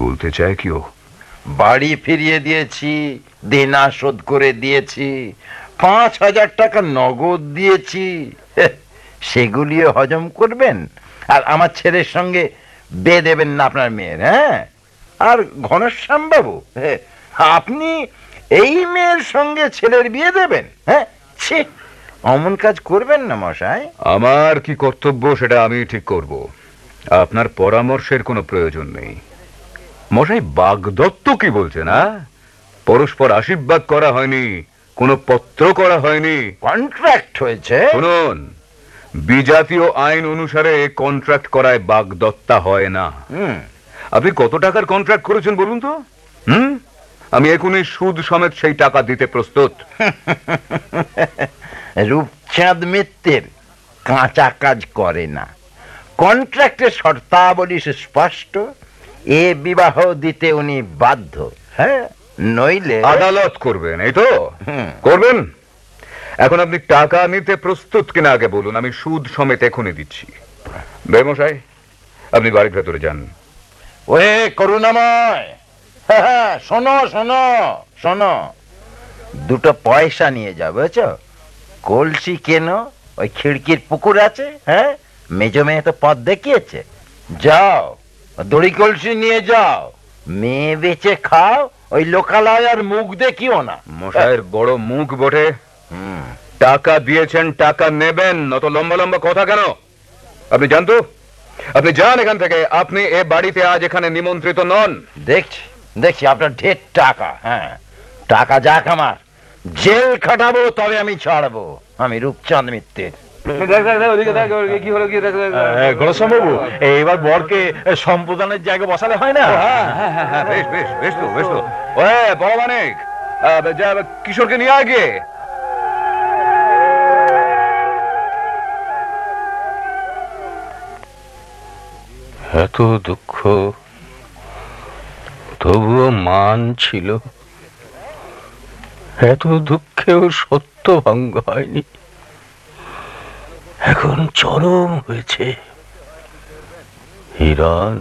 বলতে চায় কি ও? বাড়ি ফিরিয়ে দিয়েছি, দেনা শোধ করে দিয়েছি, 5,000 টাকা নগদ দিয়েছি। সেগুলিও হজম করবেন আর আমার ছেলের সঙ্গে বিয়ে দেবেন না আপনার মেয়ের? হ্যাঁ, আর ঘনশ্যাম বাবু, আপনি এই মেয়ের সঙ্গে ছেলের বিয়ে দেবেন? হ্যাঁ, ছি, অমন কাজ করবেন না মশাই। আমার কি কর্তব্য সেটা আমি ঠিক করব, আপনার পরামর্শের কোনো প্রয়োজন নেই। মশাই, বাগদত্ত কি বলছে না? পরস্পর আশীর্বাদ করা হয়নি, কোনো পত্র করা হয়নি, কন্ট্রাক্ট হয়েছে। শুনুন, বিজাতীয় আইন অনুসারে কন্ট্রাক্ট করায় বাগদত্তা হয় না। আপনি কত টাকার কন্ট্রাক্ট করেছেন বলুন তো? আমি এখনই সুদ সমেত সেই টাকা দিতে প্রস্তুত। রূপচাঁদ মিত্রের কাঁচা কাজ করে না। কন্ট্রাক্টের শর্তাবলী স্পষ্ট, এ বিবাহ দিতে উনি বাধ্য। হ্যাঁ, নইলে আদালত করবেন, এই তো? করবেন। এখন আপনি টাকা নিতে প্রস্তুত কিনা আগে বলুন, আমি সুদ সমেত এখনই দিচ্ছি। বেমশাই, আপনি বাড়ির ভেতরে যান। ওয়ে করুণাময়, শোনো শোনো শোনো, 2 পয়সা নিয়ে যাও, বুঝছো? কলসি কেন, ওই খিড়কির পুকুর আছে। হ্যাঁ, মেজো মেয়ে তো পথ দেখিয়েছে। যাও, দড়ি কলসি নিয়ে যাও, মেয়ে বেচে খাও, ওই লোকালয় আর মুখ দেখিও না। মশাইয়ের বড় মুখ বটে। টাকা দিয়েছেন, টাকা নেবেন, নত লম্বা লম্বা কথা কেন? আপনি যান তো, আপনি যান এখান থেকে। আপনি এ বাড়িতে আজ এখানে নিমন্ত্রিত নন। দেখছি দেখছি আপনার ঢের টাকা। হ্যাঁ, টাকা যাক, আমার জেল খাটাবো তবে আমি ছাড়বো। আমি রূপচাঁদ মিত্রের। ঘনশ্যামবাবু, এবার বরকে সম্প্রদানের জায়গা বসালে হয় না? বেশ বেশ বেশ তো বেশ তো। বড় মানিক, কিশোরকে নিয়ে আগে। এত দুঃখ, তবুও মান ছিল। এত দুঃখেও সত্য ভঙ্গ হয়নি। এখন চরম হয়েছে। হিরণ,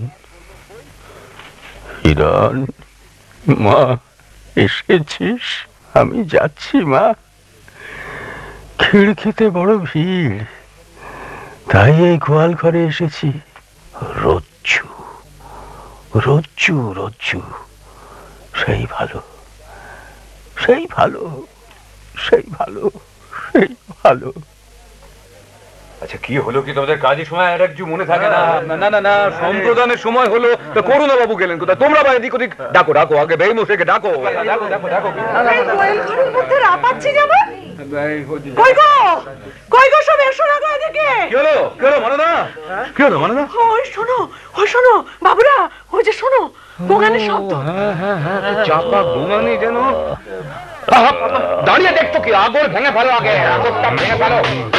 হিরণ, মা এসেছিস? আমি যাচ্ছি মা। খিড়কিতে বড় ভিড়, তাই এই গোয়াল ঘরে এসেছি। রজ্জু রজ্জু রজ্জু, সেই ভালো, সেই ভালো, সেই ভালো, সেই ভালো। আচ্ছা, কি হলো কি তোমাদের? কাজের সময় আর একটু মনে থাকে না? না না না, সম্প্রদানের সময় হলো তো করুণা বাবু গেলেন কোথায়? তোমরা বা এদিক ওদিক ডাকো ডাকো, আগে বেই মশাইকে ডাকো। ডাকো ডাকো ডাকো। কই গো, কই গো, সব এসো না এদিকে। কি হলো কি হলো মানে না? কি হলো মানে না? ওই শোনো, ওই শোনো বাবুরা, ওই যে শোনো, গোগানের শব্দ। চাপা ঘুমানি যেন। দাঁড়িয়ে দেখতো কি? আগর ভেঙে ফেলো, আগে আগরটা ভেঙে ফেলো।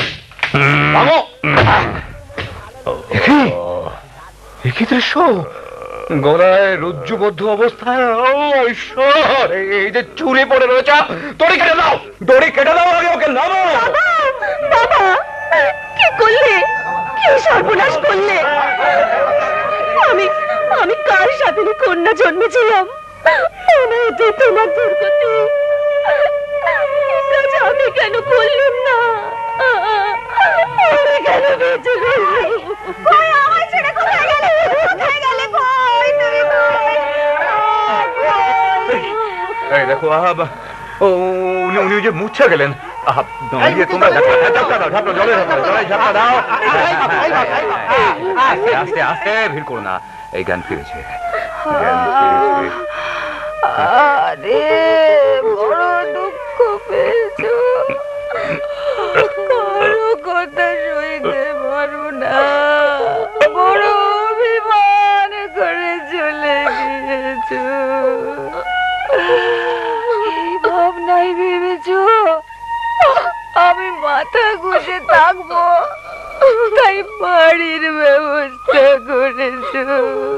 কি দৃশ্য! গলায় রজ্জুবদ্ধ অবস্থায়, ঈশ্বর, এই যে চুরি পড়ে রয়েছে। দড়ি কেটে দাও, দড়ি কেটে দাও, আগে ওকে নামো। বাবা, কি করলে? কি সর্বনাশ করলে? আমি আমি কার সাথে কন্যা জন্মেছিলাম? এটাই তোমার দুর্গতি। আমি কেন করলাম না? আমি কেন বেঁচে গেলাম? কই আমার ছেড়ে কোথায় গেলে? কোথায় গেলে? কই তুমি? এই দেখো, উনি যে মুচ্ছা গেলেন। তোমরা জলে ঝাপটা দাও। আস্তে আস্তে, ভিড় করো না। এই জ্ঞান ফিরেছে, জ্ঞান ফিরেছে। আরে বড় দুঃখ পেয়েছো, কারো কথা সইতে পারো না, বড় অভিমান করে চলে গিয়েছো। এই ভাবনাই ভেবেছো আমি মাথা গুঁজে থাকবো, তাই বাড়ির ব্যবস্থা করেছো।